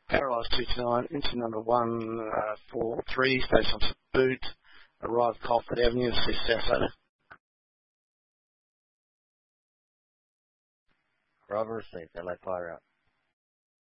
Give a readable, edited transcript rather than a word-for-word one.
Paralysed 229 into number 143, station on boot, arrived Colford Avenue, assist South. Bravo received, LA fire out.